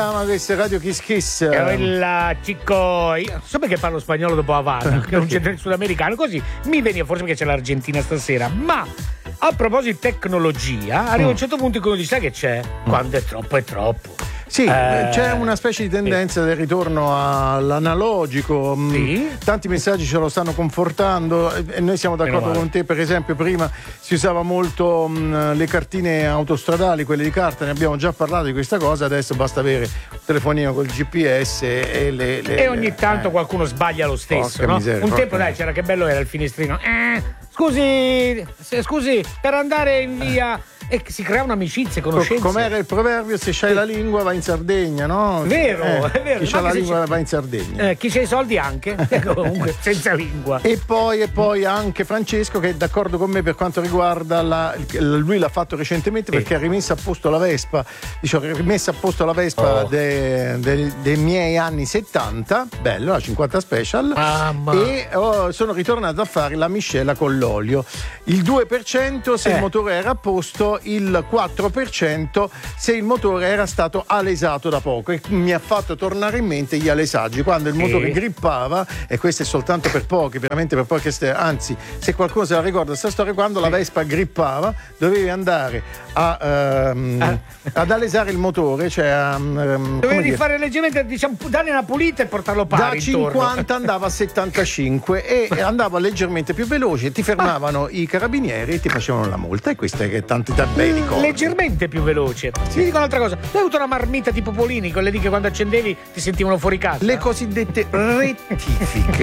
chiama? Questo è Radio Kiss Kiss. Il Chico, io so perché parlo spagnolo dopo Havana, che è un centro sudamericano, così mi veniva, forse perché c'è l'Argentina stasera, ma a proposito di tecnologia, arriva a un certo punto in cui uno dice, sai che c'è? Quando è troppo è troppo. Sì, c'è una specie di tendenza del ritorno all'analogico. Sì. Tanti messaggi ce lo stanno confortando e noi siamo d'accordo con te. Per esempio, prima si usava molto le cartine autostradali, quelle di carta, ne abbiamo già parlato di questa cosa. Adesso basta avere un telefonino col GPS e ogni tanto qualcuno sbaglia lo stesso, no? Miseria, un tempo, dai, c'era, che bello era il finestrino. Scusi, per andare in via. E si crea un'amicizia, conoscenza. Com'era il proverbio? Se c'hai la lingua vai in Sardegna, no? Vero, è vero. Chi c'ha la lingua va in Sardegna. Chi c'ha i soldi anche, comunque, senza lingua. E poi anche Francesco, che è d'accordo con me per quanto riguarda lui l'ha fatto recentemente perché ha rimesso a posto la Vespa. Dicevo, ha rimesso a posto la Vespa dei miei anni 70, bello, la 50 Special. E sono ritornato a fare la miscela con l'olio. Il 2% se il motore era a posto, il 4% se il motore era stato alesato da poco, e mi ha fatto tornare in mente gli alesaggi quando il motore grippava, e questo è soltanto per pochi, veramente per poche anzi, se qualcuno se la ricorda questa storia, quando la Vespa grippava dovevi andare ad alesare il motore, cioè dovevi fare leggermente, diciamo, dargli una pulita e portarlo pari da 50 andava a 75 e andava leggermente più veloce, ti fermavano i carabinieri e ti facevano la multa, e questa è che tanti bei ricordi. Leggermente più veloce. Ti dico un'altra cosa, tu hai avuto una marmita tipo Polini, quelle lì che quando accendevi ti sentivano fuori casa? Le cosiddette rettifiche.